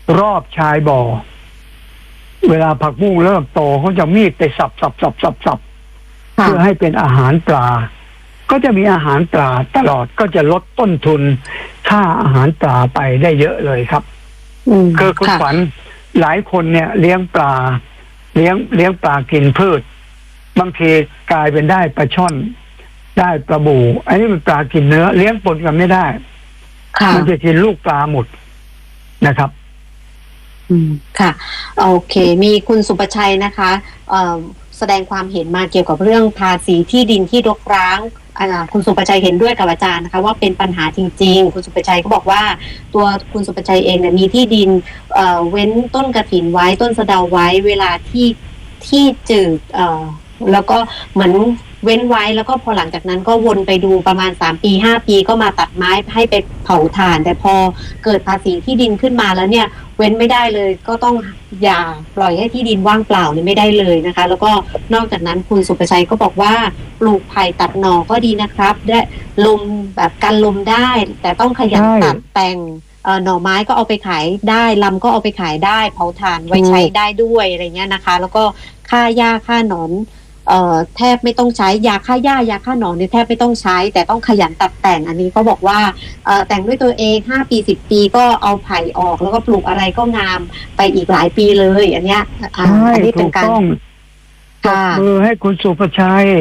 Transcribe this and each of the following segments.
รอบชายบ่อเวลาผักบุ้งเริ่มโตเขาจะมีดไปสับเพื่อให้เป็นอาหารปลาก็จะมีอาหารปลาตลอดก็จะลดต้นทุนค่าอาหารปลาไปได้เยอะเลยครับคือคุณขวัญหลายคนเนี่ยเลี้ยงปลาเลี้ยงปลากินพืชบางทีกลายเป็นได้ปลาช่อนได้ปลาบูอันนี้เป็นปลากินเนื้อเลี้ยงปนกันไม่ได้มันจะกินลูกปลาหมดนะครับค่ะโอเคมีคุณสุประชัยนะคะแสดงความเห็นมาเกี่ยวกับเรื่องภาษีที่ดินที่รกร้างคุณสุประชัยเห็นด้วยกับอาจารย์นะคะว่าเป็นปัญหาจริงๆคุณสุประชัยก็บอกว่าตัวคุณสุประชัยเองเนี่ยมีที่ดินเว้นต้นกฐินไว้ต้นสะเดาไว้เวลาที่จืดแล้วก็เหมือนเว้นไว้แล้วก็พอหลังจากนั้นก็วนไปดูประมาณ3 ปี 5 ปีก็มาตัดไม้ให้ไปเผาถ่านแต่พอเกิดภาษีที่ดินขึ้นมาแล้วเนี่ยเว้นไม่ได้เลยก็ต้องอย่าปล่อยให้ที่ดินว่างเปล่าเนี่ยไม่ได้เลยนะคะแล้วก็นอกจากนั้นคุณสุประชัยก็บอกว่าปลูกไผ่ตัดหน่อก็ดีนะครับได้ลมแบบกันลมได้แต่ต้องขยันตัดแต่งหน่อไม้ก็เอาไปขายได้ลำก็เอาไปขายได้เผาถ่านไว้ใช้ได้ด้วยอะไรเงี้ยนะคะแล้วก็ค่าหญ้าค่าหนอนแทบไม่ต้องใช้ยาฆ่าหญ้ายาฆ่าหนอนเนี่ยแทบไม่ต้องใช้แต่ต้องขยันตัดแต่งอันนี้ก็บอกว่าแต่งด้วยตัวเอง5 ปี 10 ปีก็เอาไผ่ออกแล้วก็ปลูกอะไรก็งามไปอีกหลายปีเลยอันเนี้ยอันนี้เป็นการตบมือให้คุณสุประชัย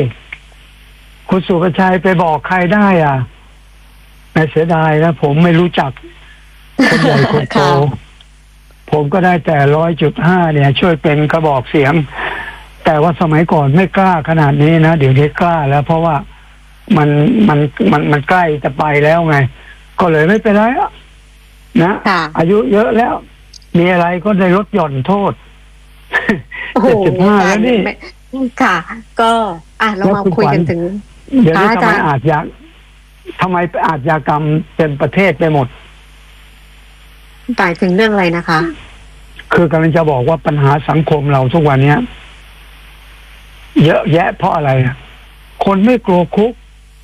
ไปบอกใครได้อ่ะไม่เสียดายนะผมไม่รู้จักคนใหญ่คนโตผมก็ได้แต่100.5เนี่ยช่วยเป็นกระบอกเสียงแต่ว่าสมัยก่อนไม่กล้าขนาดนี้นะเดี๋ยวนี้กล้าแล้วเพราะว่ามันใกล้จะไปแล้วไงก็เลยไม่เป็นไรนะอายุเยอะแล้วมีอะไรก็ได้ลดหย่อนโทษ75แล้วนี่ค่ะก็เรามาคุยกันถึงเดี๋ยวนี้ทำไมอาชญากรรมเป็นประเทศไปหมดหมายถึงเรื่องอะไรนะคะคือกำลังจะบอกว่าปัญหาสังคมเราทุกวันนี้เยอะแยะเพราะอะไรคนไม่กลัวคุก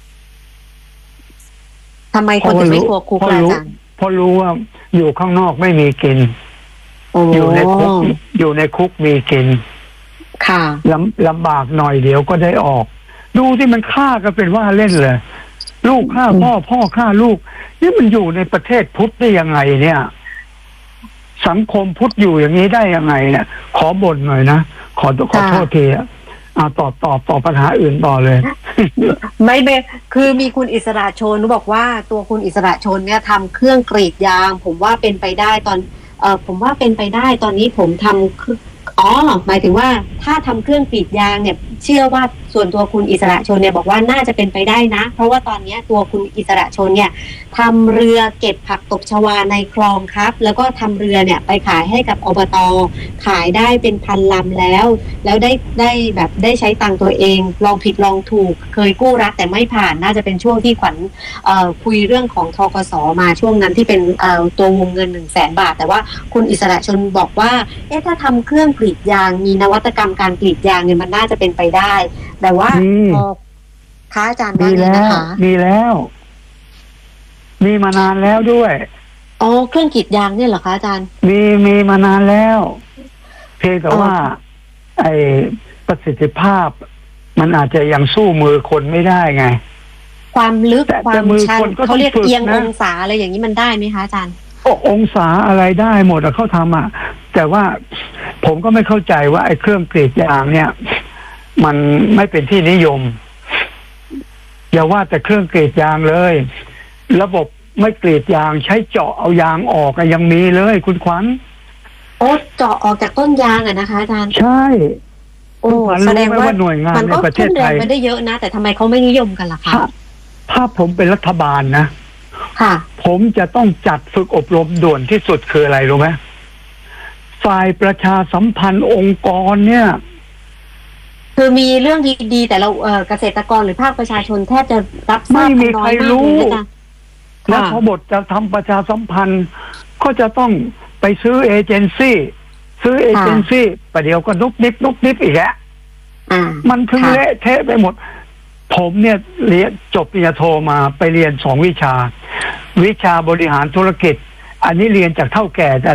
ทำไมคนถึงไม่กลัวคุกอาจารย์เพราะรู้ว่าอยู่ข้างนอกไม่มีกินอยู่ในคุกมีกินค่ะลำบากหน่อยเดี๋ยวก็ได้ออกดูที่มันฆ่ากันเป็นว่าเล่นเลยลูกฆ่าพ่อฆ่าลูกนี่มันอยู่ในประเทศพุทธได้ยังไงเนี่ยสังคมพุทธอยู่อย่างนี้ได้ยังไงเนี่ยขอบ่นหน่อยนะขอโทษทีตอบปัญหาอื่นต่อเลยไม่เบคือมีคุณอิสระชนบอกว่าตัวคุณอิสระชนเนี่ยทำเครื่องกรีดยางผมว่าเป็นไปได้ตอนผมว่าเป็นไปได้ตอนนี้ผมทำหมายถึงว่าถ้าทำเครื่องกรีดยางเนี่ยเชื่อว่าส่วนตัวคุณอิสระชนเนี่ยบอกว่าน่าจะเป็นไปได้นะเพราะว่าตอนนี้ตัวคุณอิสระชนเนี่ยทำเรือเก็บผักตบชวาในคลองครับแล้วก็ทำเรือเนี่ยไปขายให้กับอบต.ขายได้เป็น1,000 ลำแล้วได้แบบได้ใช้ตังตัวเองลองผิดลองถูกเคยกู้รัฐแต่ไม่ผ่านน่าจะเป็นช่วงที่ขวัญคุยเรื่องของธกส.มาช่วงนั้นที่เป็นตัววงเงิน100,000 บาทแต่ว่าคุณอิสระชนบอกว่าถ้าทำเครื่องกรีดยางมีนวัตกรรมการกรีดยางเนี่ยมันน่าจะเป็นไปได้แต่ว่าพอค้าอาจารย์ว่านี้นะคะมีแล้วมีมานานแล้วด้วยเครื่องกรีดยางเนี่ยเหรอคะอาจารย์มีมานานแล้วเพียงแต่ว่าไอ้ประสิทธิภาพมันอาจจะยังสู้มือคนไม่ได้ไงความลึกความชันเขาเรียกเอียงองศาอะไรอย่างนี้มันได้ไหมคะอาจารย์องศาอะไรได้หมดเขาทำแต่ว่าผมก็ไม่เข้าใจว่าไอ้เครื่องกรีดยางเนี่ยมันไม่เป็นที่นิยมอย่าว่าแต่เครื่องกรีดยางเลยระบบไม่กรีดยางใช้เจาะเอายางออกยังมีเลยคุณขวัญเจาะออกจากต้นยางนะคะอาจารย์ใช่แสดงว่าหน่วยงานในประเทศไทยมันได้เยอะนะแต่ทำไมเขาไม่นิยมกันล่ะคะถ้าผมเป็นรัฐบาลนะค่ะผมจะต้องจัดฝึกอบรมด่วนที่สุดคืออะไรรู้ไหมฝ่ายประชาสัมพันธ์องค์กรเนี่ยคือมีเรื่องดีๆแต่เราเกษตรกรหรือภาคประชาชนแทบจะรับทราบไม่มีใครรู้แล้วพอบทจะทำประชาสัมพันธ์ก็จะต้องไปซื้อเอเจนซี่ประเดี๋ยวก็นุบนิบอีกแล้วมันถึงเละเทะไปหมดผมเนี่ยเรียนจบปริญญาโทมาไปเรียน2 วิชาบริหารธุรกิจอันนี้เรียนจากเฒ่าแก่แต่